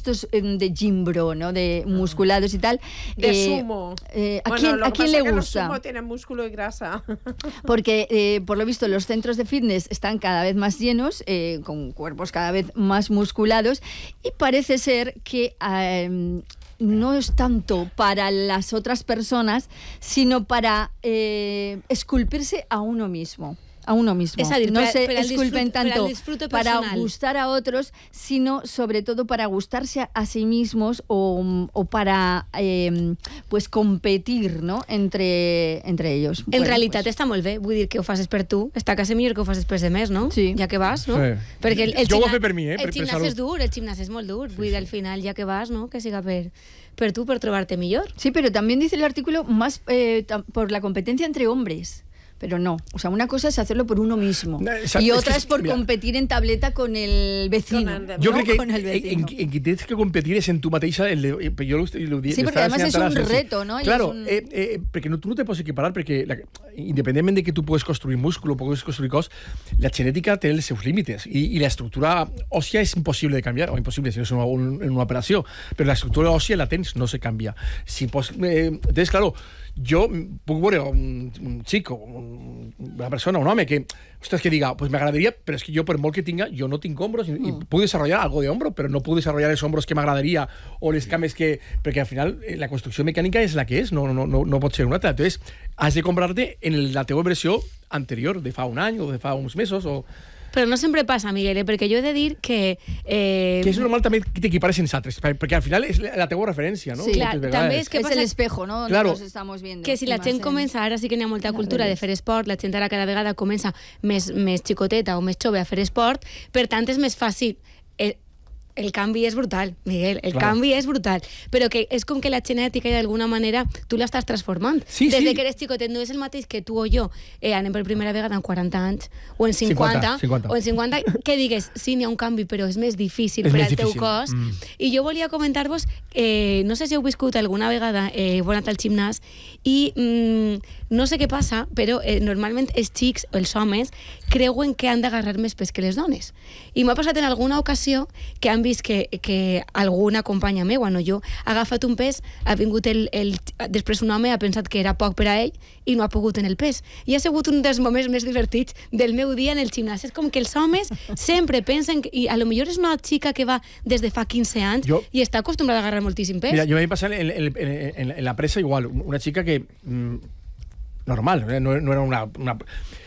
estos de gym bro, ¿no? De musculados y tal. De sumo. ¿A quién le gusta? El sumo tiene músculo y grasa. Porque, por lo visto, los centros de fitness están cada vez más llenos, con cuerpos cada vez más musculados, y parece ser que no es tanto para las otras personas, sino para esculpirse a uno mismo. Es decir, no se esculpen tanto para gustar a otros, sino sobre todo para gustarse a sí mismos o para pues competir, no? entre ellos. En realitat està molt bé, vull dir que ho facis per tu, està quasi millor que ho facis per de més, no? Sí. Ja que vas, no? Sí. Perquè jo ho he fet per mi, el gimnàs és dur, el gimnàs és molt dur, vull dir, al final, ja que vas, no? Que siga per tu, per trobar-te millor. Sí, pero también dice el artículo más por la competencia entre hombres. Pero no, o sea, una cosa es hacerlo por uno mismo y otra es por competir en tableta con el vecino. Yo creo que en que tienes que competir es en tu mateixa. Sí, porque además es un reto, ¿no? Claro, perquè tu no te pots equiparar, perquè independentment de que tu puedes construir músculo, puedes construir cos, la genètica té els seus límites i la estructura òssia és impossible de canviar, o impossible si no és en una operació, però la estructura òssia la tens, no se canvia. Entonces, claro, jo puc veure un xico, una persona, un home que, ostres, que diga, pues m'agradaria, però és que jo per molt que tinga, jo no tinc hombros i puc desarrollar algo de hombro, però no puc desarrollar els hombros que m'agradaria o les cames que... Perquè al final la construcció mecànica és la que és, no pot ser una altra. Entonces, has de comprar-te en la teva versió anterior, de fa un any o de fa uns mesos o... Però no sempre passa, Miguel, perquè jo he de dir que... Que és normal també que t'equipares en altres, perquè al final és la teva referència, no? Sí, clar, també és que és l'espejo, no? Claro. Nos estamos viendo. Que si la gent comença, ara sí que n'hi ha molta cultura de fer esport, la gent ara cada vegada comença més xicoteta o més jove a fer esport, per tant és més fàcil. El canvi és brutal, Miguel, canvi és brutal, però que és com que la genètica d'alguna manera tu l'estàs transformant. Des que eres xicotet no és el mateix que tu o jo anem per primera vegada en 40 anys o en 50 o en 50, que digues, sí, n'hi ha un canvi, però és més difícil per al teu cos. I jo volia comentar-vos, no sé si heu viscut alguna vegada, heu anat al gimnàs i no sé què passa, però normalment els xics o els homes creuen que han d'agarrar més pes que les dones. I m'ha passat en alguna ocasió que han vist que alguna companya meua, no jo, ha agafat un pes, ha vingut després un home ha pensat que era poc per a ell i no ha pogut en el pes. I ha sigut un dels moments més divertits del meu dia en el gimnàs. És com que els homes sempre pensen que, i a lo millor és una xica que va des de fa 15 anys i està acostumbrada a agarrar moltíssim pes. Mira, jo m'he passat en la pressa igual, una xica que normal, no era una